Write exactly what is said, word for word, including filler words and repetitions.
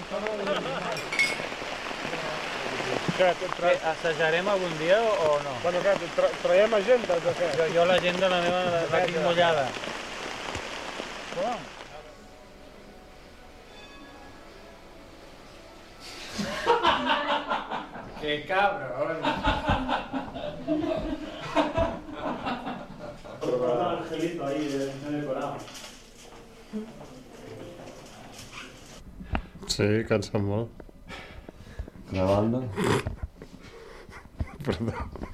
Què, tra... Eh, assajarem algun dia o, o no? Bueno, què, tra traiem agenda o què? Jo, jo l'agenda la meva la, la tinc mullada. Com? ¡Qué cabrón! Un angelito ahí decorado. Sí, cansa molt. Grabando. Perdó.